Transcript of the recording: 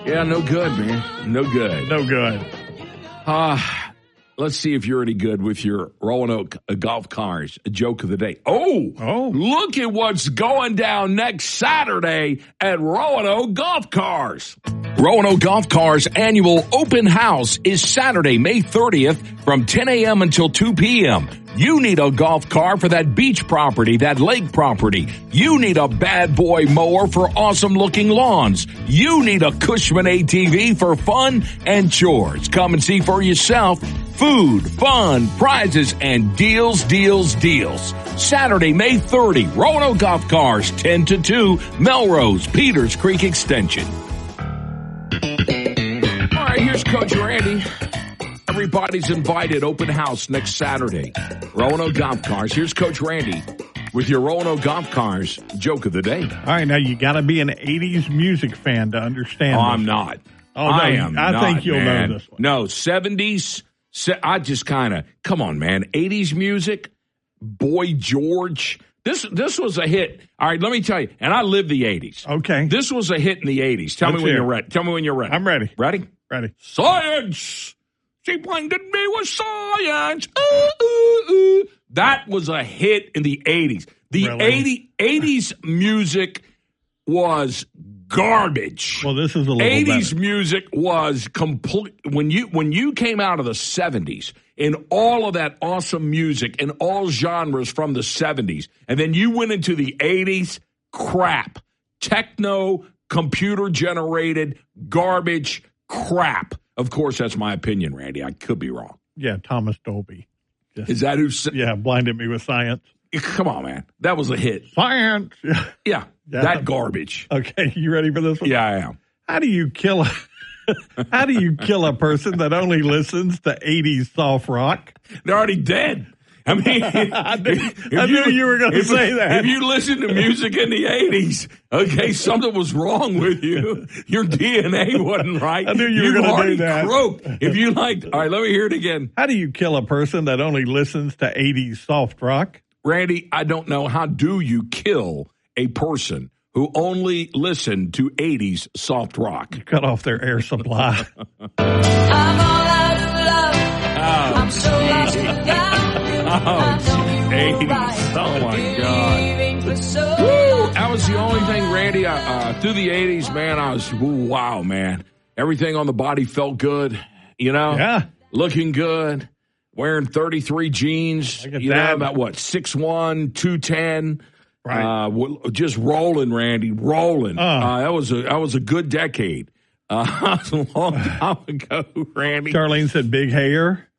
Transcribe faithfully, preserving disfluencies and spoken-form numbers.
Yeah, no good, man. No good. No good. Uh, let's see if you're any good with your Roanoke uh, golf cars. A joke of the day. Oh, Oh. Look at what's going down next Saturday at Roanoke Golf Cars. Roanoke Golf Cars annual open house is Saturday, May thirtieth from ten a.m. until two p.m. You need a golf car for that beach property, that lake property. You need a bad boy mower for awesome looking lawns. You need a Cushman A T V for fun and chores. Come and see for yourself. Food, fun, prizes, and deals, deals, deals. Saturday, May thirtieth, Roanoke Golf Cars, ten to two, Melrose, Peters Creek Extension. All right, here's Coach Randy. Everybody's invited. Open house next Saturday. Roanoke Golf Cars. Here's Coach Randy with your Roanoke Golf Cars joke of the day. All right, now you got to be an eighties music fan to understand. Oh, this. I'm not. Oh, no, I am I not, think you'll man. know this one. No, seventies. Se- I just kind of, come on, man. eighties music, Boy George. This this was a hit. All right, let me tell you. And I lived the eighties. Okay. This was a hit in the eighties. Tell Let's me when hear you're it. ready. Tell me when you're ready. I'm ready. Ready? Ready. Science. She blinded me with science. Ooh, ooh, ooh. That was a hit in the eighties. The Really? eighty, eighties music was garbage. Well, this is a little eighties better. music was complete. When you when you came out of the seventies and all of that awesome music and all genres from the seventies, and then you went into the eighties, crap, techno, computer generated garbage, crap. Of course, that's my opinion, Randy. I could be wrong. Yeah, Thomas Dolby. Just, Is that who? Said, yeah, blinded me with science. Come on, man. That was a hit. Science. Yeah, Yeah. that garbage. Okay, you ready for this one? Yeah, I am. How do you kill a How do you kill a person that only listens to eighties soft rock? They're already dead. I mean, I knew, if I knew you were going to if- say that. If you listen to music in the eighties, okay, something was wrong with you. Your D N A wasn't right. I knew you were You've gonna do already that. croaked. If you like, all right, let me hear it again. How do you kill a person that only listens to eighties soft rock? Randy, I don't know. How do you kill a person who only listened to eighties soft rock? Cut off their air supply. I'm all out of love. I'm so lost without you. Oh, eighties. Oh, my God. Woo! That was the only thing, Randy. Uh, uh, through the eighties, man, I was, ooh, wow, man. Everything on the body felt good, you know? Yeah. Looking good. Wearing thirty-three jeans. Look at You that. know, about what, six one, two ten Right. Uh, w- just rolling, Randy, rolling. Uh. Uh, that was a that was a good decade. Uh, that was a long time ago, Randy. Charlene said big hair.